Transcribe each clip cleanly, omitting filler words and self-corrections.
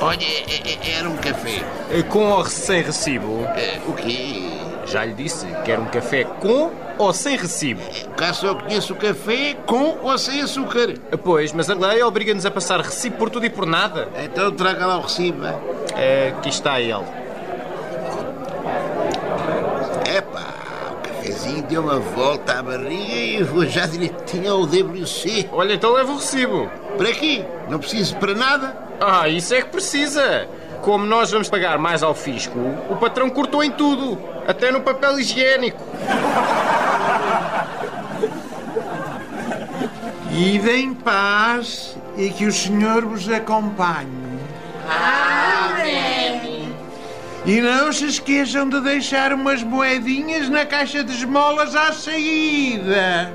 Olha, era um café. Com ou sem recibo? O quê? Já lhe disse, quer um café com ou sem recibo? Cá só conheço o café com ou sem açúcar. Pois, mas a lei obriga-nos a passar recibo por tudo e por nada. Então traga lá o recibo. Aqui está ele. Epá, o cafezinho deu uma volta à barriga e eu vou já direitinho ao WC. Olha, então leva o recibo. Para quê? Não preciso para nada? Isso é que precisa. Como nós vamos pagar mais ao fisco, o patrão cortou em tudo, até no papel higiênico. Ide em paz e que o Senhor vos acompanhe. Amém. E não se esqueçam de deixar umas moedinhas na caixa de esmolas à saída.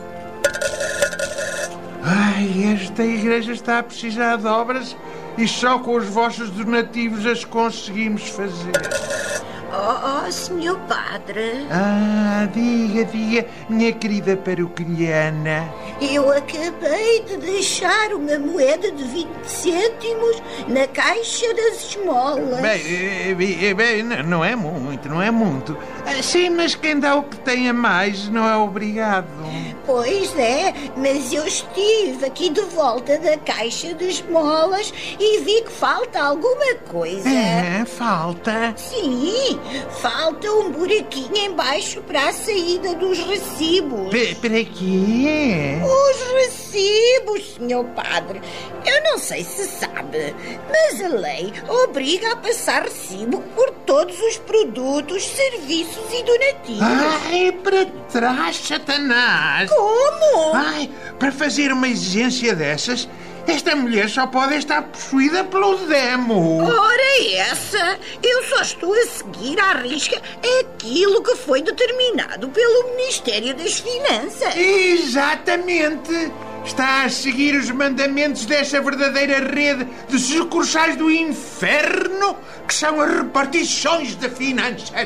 Ai, esta igreja está a precisar de obras e só com os vossos donativos as conseguimos fazer. Senhor Padre. Diga, minha querida paroquiana. Eu acabei de deixar uma moeda de 20 cêntimos na caixa das esmolas. Bem, não é muito. Sim, mas quem dá o que tem a mais não é obrigado. Pois é, mas eu estive aqui de volta da caixa de esmolas e vi que falta alguma coisa. Falta? Sim, falta um buraquinho embaixo para a saída dos recibos. Para quê? Os recibos, Senhor Padre. Eu não sei se sabe, mas a lei obriga a passar recibo por todos os produtos, serviços e donativos. Ai, para trás, Satanás! Como? Ai, para fazer uma exigência dessas, esta mulher só pode estar possuída pelo demo. Ora essa! Eu só estou a seguir à risca aquilo que foi determinado pelo Ministério das Finanças. Exatamente! Está a seguir os mandamentos dessa verdadeira rede de sucursais do inferno, que são as repartições de finanças.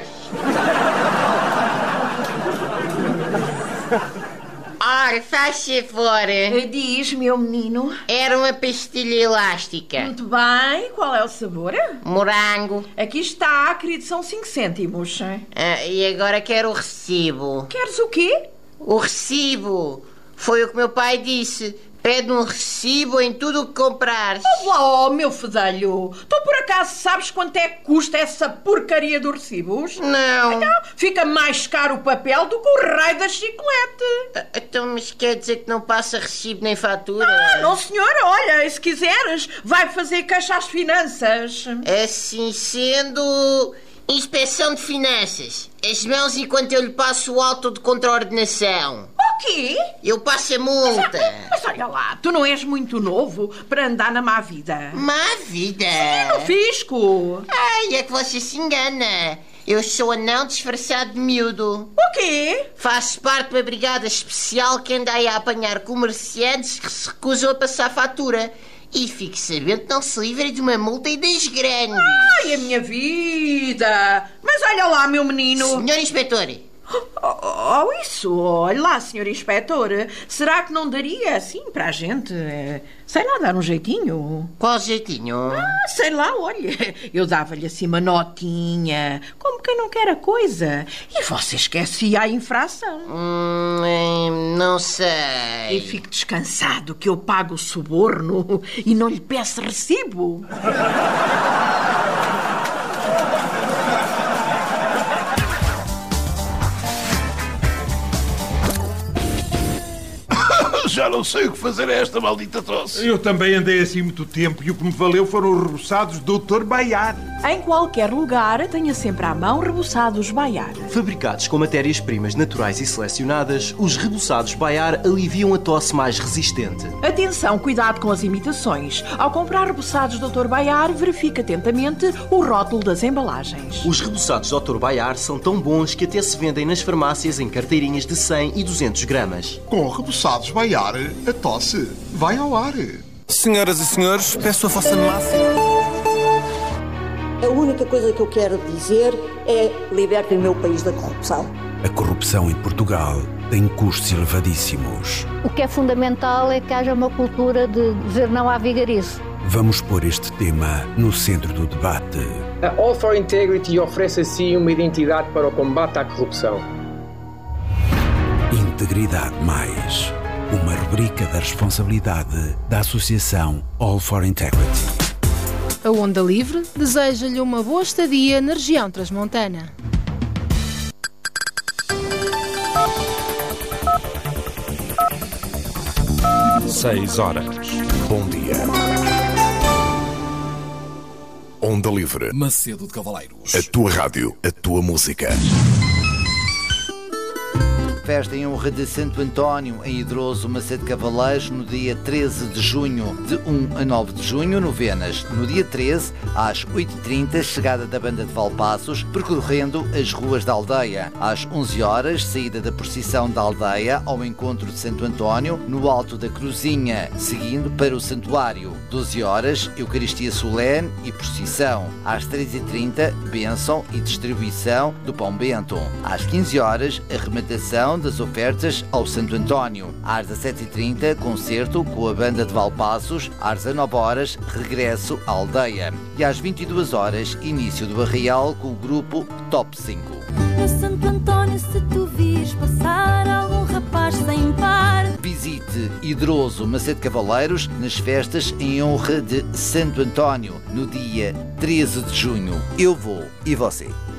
Ora, faz favor. Diz, meu menino. Era uma pastilha elástica. Muito bem. Qual é o sabor? Morango. Aqui está, querido, são 5 cêntimos. E agora quero o recibo. Queres o quê? O recibo. Foi o que meu pai disse. Pede um recibo em tudo o que comprares. Oh, meu fedelho. Tu por acaso sabes quanto é que custa essa porcaria dos recibos? Não. Então, fica mais caro o papel do que o raio da chiclete. Então, mas quer dizer que não passa recibo nem fatura? Não, senhora. Olha, se quiseres, vai fazer queixa às finanças. Assim sendo... Inspeção de finanças. As mãos enquanto eu lhe passo o auto de contraordenação. O quê? Eu passo a multa. Mas olha lá, tu não és muito novo para andar na má vida. Má vida? No fisco. Ai, é que você se engana. Eu sou anão disfarçado de miúdo. O quê? Faço parte de uma brigada especial que anda aí a apanhar comerciantes que se recusam a passar fatura. E fique sabendo que não se livre de uma multa e das grandes. Ai, a minha vida! Mas olha lá, meu menino... Senhor Inspetor. Isso, olha lá, senhor Inspetor. Será que não daria assim para a gente? Sei lá, dar um jeitinho. Qual jeitinho? Sei lá, olha. Eu dava-lhe assim uma notinha, como quem não quer a coisa. E você esquecia a infração. Não sei. E fique descansado que eu pago o suborno e não lhe peço recibo. Já não sei o que fazer a esta maldita tosse. Eu também andei assim muito tempo e o que me valeu foram os reboçados Dr. Baiar. Em qualquer lugar, tenha sempre à mão reboçados Baiar. Fabricados com matérias-primas naturais e selecionadas, os reboçados Baiar aliviam a tosse mais resistente. Atenção, cuidado com as imitações. Ao comprar reboçados Dr. Baiar, verifique atentamente o rótulo das embalagens. Os reboçados Dr. Baiar são tão bons que até se vendem nas farmácias em carteirinhas de 100 e 200 gramas. Com reboçados Baiar, a tosse vai ao ar. Senhoras e senhores, peço a vossa máxima. A única coisa que eu quero dizer é: libertem o meu país da corrupção. A corrupção em Portugal tem custos elevadíssimos. O que é fundamental é que haja uma cultura de dizer não à vigarice. Vamos pôr este tema no centro do debate. A All for Integrity oferece assim uma identidade para o combate à corrupção. Integridade Mais, uma rubrica da responsabilidade da Associação All for Integrity. A Onda Livre deseja-lhe uma boa estadia na região transmontana. Seis horas. Bom dia. Onda Livre. Macedo de Cavaleiros. A tua rádio, a tua música. Festa em honra de Santo António, em Idroso, Macedo de Cavaleiros, no dia 13 de junho. De 1 a 9 de junho, novenas. No dia 13, às 8h30, chegada da banda de Valpaços, percorrendo as ruas da aldeia. Às 11 horas, saída da procissão da aldeia ao encontro de Santo António, no alto da Cruzinha, seguindo para o santuário. 12 horas, Eucaristia solene e procissão. Às 13h30, bênção e distribuição do Pão Bento. Às 15 horas, arrematação das ofertas ao Santo António. Às 17h30, concerto com a banda de Valpaços. Às 19 horas, regresso à aldeia. E às 22 horas, início do arraial com o grupo Top 5. Meu Santo António, se tu vires passar algum rapaz sem par, visite Idroso, Macedo de Cavaleiros, nas festas em honra de Santo António, no dia 13 de junho. Eu vou e você.